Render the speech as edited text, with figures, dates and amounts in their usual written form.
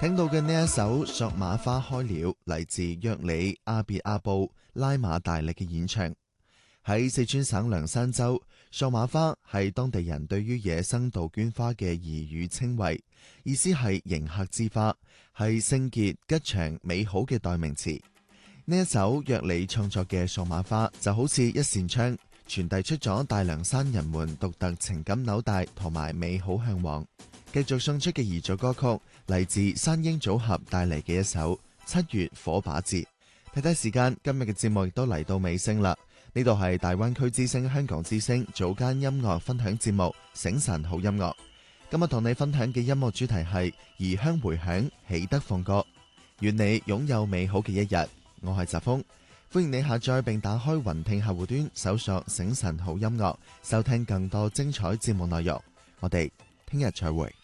聽到嘅呢一首《索瑪花開了》，嚟自約里阿別阿布拉馬大力嘅演唱。喺四川省涼山州，索瑪花係當地人對於野生杜鵑花嘅擬語稱謂，意思係迎客之花，係聖潔、吉祥、美好嘅代名詞。呢一首約里創作嘅索瑪花就好似一扇窗，傳遞出咗大涼山人們獨特情感紐帶同埋美好向往。繼續送出嘅彝族歌曲嚟自山鷹組合帶嚟嘅一首《7月火把節》。睇睇時間，今日嘅節目亦都嚟到尾聲啦。呢度係大灣區之聲香港之聲早間音樂分享節目《醒神好音樂》。今日同你分享嘅音樂主題係異鄉迴響，喜得放歌。願你擁有美好嘅一日。我係澤峰，歡迎你下載並打開雲聽客戶端，搜索醒神好音樂，收聽更多精彩節目內容。我哋聽日再會。